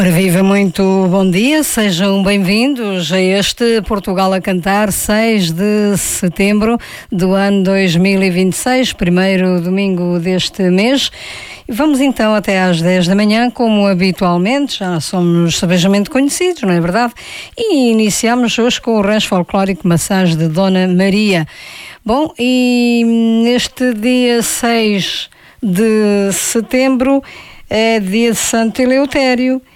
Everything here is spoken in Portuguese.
Ora, viva, muito bom dia, sejam bem-vindos a este Portugal a Cantar, 6 de setembro do ano 2026, primeiro domingo deste mês. Vamos então até às 10 da manhã, como habitualmente, já somos sabejamente conhecidos, não é verdade? E iniciamos hoje com o rancho folclórico Maçãs de Dona Maria. Bom, e neste dia 6 de setembro é dia de Santo Eleutério.